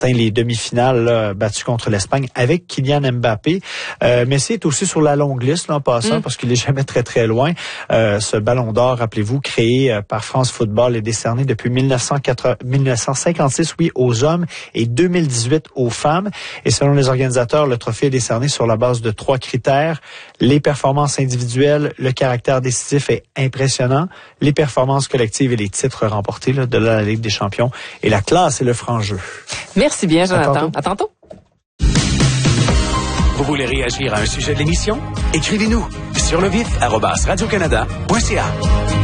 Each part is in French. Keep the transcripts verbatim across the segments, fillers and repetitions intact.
les demi-finales là, battues contre l'Espagne avec Kylian Mbappé. Euh, Messi est aussi sur la longue liste là, en passant mm. parce qu'il est jamais très très loin. Euh, ce ballon d'or, rappelez-vous, créé euh, par France Football est décerné depuis mille neuf cent cinquante-six oui, aux hommes et deux mille dix-huit aux femmes. Et selon les organisateurs, le trophée est décerné sur la base de trois critères. Les performances individuelles, le caractère décisif est impressionnant, les performances collectives et les titres remportés là, de la Ligue des champions et la classe et le franc-jeu. Merci bien, Jonathan. À tantôt. À tantôt. Vous voulez réagir à un sujet de l'émission? Écrivez-nous sur le vif arobase radio-canada point c a.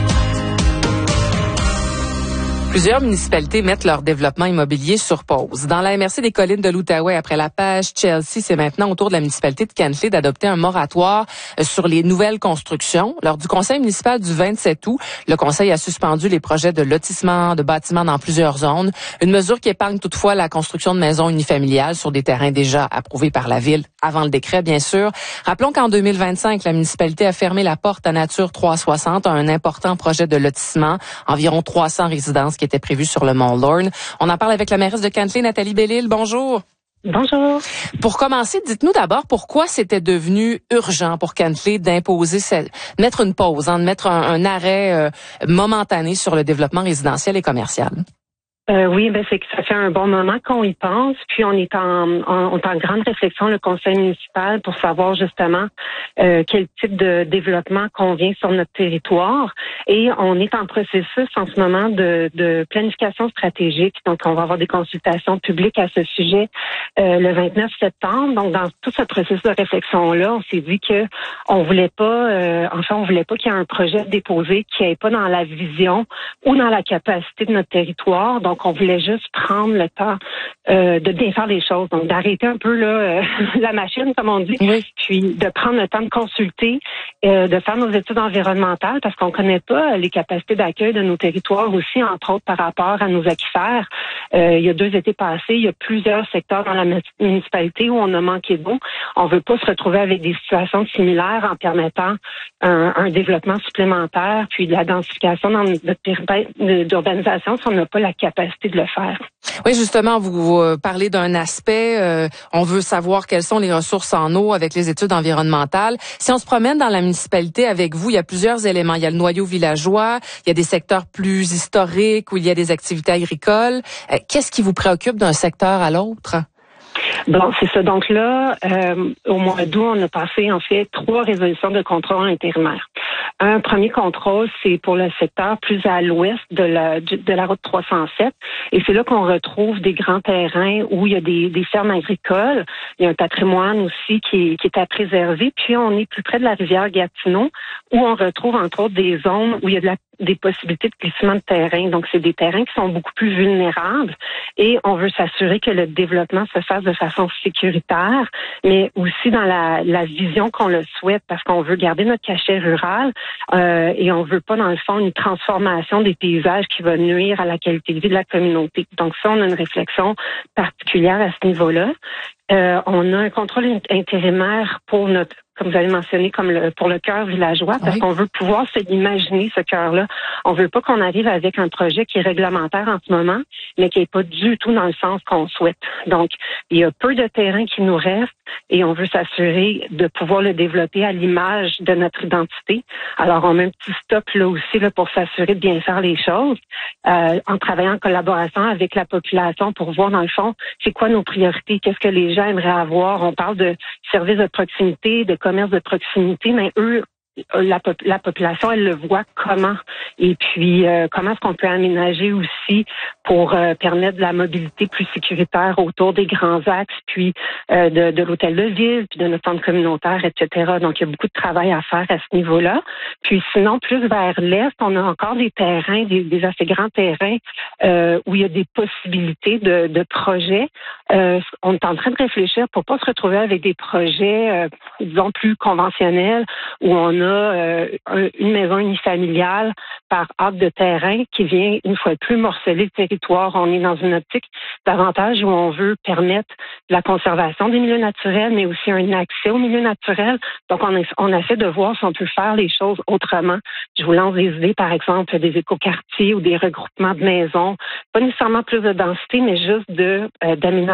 Plusieurs municipalités mettent leur développement immobilier sur pause. Dans la M R C des collines de l'Outaouais, après la page Chelsea, c'est maintenant au tour de la municipalité de Cantley d'adopter un moratoire sur les nouvelles constructions. Lors du conseil municipal du vingt-sept août, le conseil a suspendu les projets de lotissement, de bâtiments dans plusieurs zones. Une mesure qui épargne toutefois la construction de maisons unifamiliales sur des terrains déjà approuvés par la ville avant le décret, bien sûr. Rappelons qu'en deux mille vingt-cinq, la municipalité a fermé la porte à Nature trois cent soixante, un important projet de lotissement, environ trois cents résidences qui était prévu sur le Mont Lorne. On en parle avec la mairesse de Cantley, Nathalie Bellil. Bonjour. Bonjour. Pour commencer, dites-nous d'abord pourquoi c'était devenu urgent pour Cantley d'imposer, cette, mettre une pause, hein, de mettre un, un arrêt euh, momentané sur le développement résidentiel et commercial. Euh, oui, ben c'est que ça fait un bon moment qu'on y pense, puis on est en, en, on est en grande réflexion, le conseil municipal, pour savoir justement euh, quel type de développement convient sur notre territoire. Et on est en processus en ce moment de, de planification stratégique. Donc, on va avoir des consultations publiques à ce sujet euh, le vingt-neuf septembre. Donc, dans tout ce processus de réflexion-là, on s'est dit que on voulait pas, euh, enfin, on voulait pas qu'il y ait un projet déposé qui n'ait pas dans la vision ou dans la capacité de notre territoire. Donc, on voulait juste prendre le temps euh, de bien faire les choses, donc d'arrêter un peu là euh, la machine, comme on dit, oui. Puis de prendre le temps de consulter, euh, de faire nos études environnementales, parce qu'on connaît pas les capacités d'accueil de nos territoires aussi, entre autres par rapport à nos aquifères. Euh, il y a deux étés passés, il y a plusieurs secteurs dans la municipalité où on a manqué d'eau. On veut pas se retrouver avec des situations similaires en permettant un, un développement supplémentaire, puis de la densification dans notre périmètre d'urbanisation si on n'a pas la capacité de le faire. Oui, justement, vous euh, parlez d'un aspect, euh, on veut savoir quelles sont les ressources en eau avec les études environnementales. Si on se promène dans la municipalité avec vous, il y a plusieurs éléments. Il y a le noyau villageois, il y a des secteurs plus historiques où il y a des activités agricoles. Euh, qu'est-ce qui vous préoccupe d'un secteur à l'autre? Bon, c'est ça. Donc là, euh, au mois d'août, on a passé en fait trois résolutions de contrôle intérimaire. Un premier contrôle, c'est pour le secteur plus à l'ouest de la de la route trois cent sept, et c'est là qu'on retrouve des grands terrains où il y a des, des fermes agricoles. Il y a un patrimoine aussi qui est, qui est à préserver. Puis on est plus près de la rivière Gatineau, où on retrouve entre autres des zones où il y a de la des possibilités de glissement de terrain. Donc, c'est des terrains qui sont beaucoup plus vulnérables et on veut s'assurer que le développement se fasse de façon sécuritaire, mais aussi dans la, la vision qu'on le souhaite, parce qu'on veut garder notre cachet rural euh, et on veut pas, dans le fond, une transformation des paysages qui va nuire à la qualité de vie de la communauté. Donc, ça, on a une réflexion particulière à ce niveau-là. Euh, on a un contrôle intérimaire pour notre, comme vous avez mentionné, comme le, pour le cœur villageois, parce oui. qu'on veut pouvoir se l'imaginer, ce cœur-là. On veut pas qu'on arrive avec un projet qui est réglementaire en ce moment, mais qui est pas du tout dans le sens qu'on souhaite. Donc, il y a peu de terrain qui nous reste et on veut s'assurer de pouvoir le développer à l'image de notre identité. Alors, on met un petit stop là aussi là, pour s'assurer de bien faire les choses, euh, en travaillant en collaboration avec la population pour voir, dans le fond, c'est quoi nos priorités, qu'est-ce que les gens aimeraient avoir. On parle de services de proximité, de commerce de proximité, mais eux, la, la population, elle le voit comment. Et puis, euh, comment est-ce qu'on peut aménager aussi pour euh, permettre de la mobilité plus sécuritaire autour des grands axes, puis euh, de, de l'hôtel de ville, puis de notre centre communautaire, et cetera. Donc, il y a beaucoup de travail à faire à ce niveau-là. Puis, sinon, plus vers l'est, on a encore des terrains, des, des assez grands terrains euh, où il y a des possibilités de, de projets. Euh, on est en train de réfléchir pour pas se retrouver avec des projets, euh, disons, plus conventionnels, où on a euh, une maison unifamiliale par acte de terrain qui vient une fois de plus morceler le territoire. On est dans une optique davantage où on veut permettre la conservation des milieux naturels, mais aussi un accès aux milieux naturels. Donc, on, est, on essaie de voir si on peut faire les choses autrement. Je vous lance des idées, par exemple, des écoquartiers ou des regroupements de maisons. Pas nécessairement plus de densité, mais juste de euh, d'aménagement